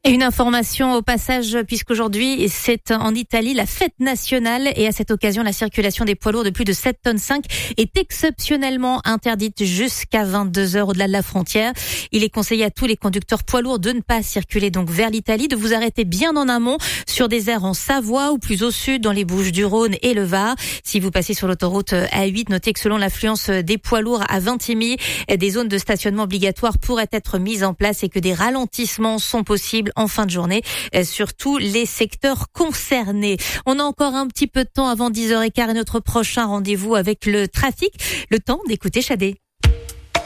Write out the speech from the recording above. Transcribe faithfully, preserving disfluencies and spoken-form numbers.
Et une information au passage, puisqu'aujourd'hui, c'est en Italie la fête nationale et à cette occasion, la circulation des poids lourds de plus de sept tonnes cinq est exceptionnellement interdite jusqu'à vingt-deux heures au-delà de la frontière. Il est conseillé à tous les conducteurs poids lourds de ne pas circuler donc vers l'Italie, de vous arrêter bien en amont sur des aires en Savoie ou plus au sud dans les Bouches-du-Rhône et le Var. Si vous passez sur l'autoroute A huit, notez que selon l'affluence des poids lourds à Vintimille, des zones de stationnement obligatoires pourraient être mises en place et que des ralentissements sont possibles en fin de journée sur tous les secteurs concernés. On a encore un petit peu de temps avant dix heures quinze et notre prochain rendez-vous avec le trafic. Le temps d'écouter Chadé.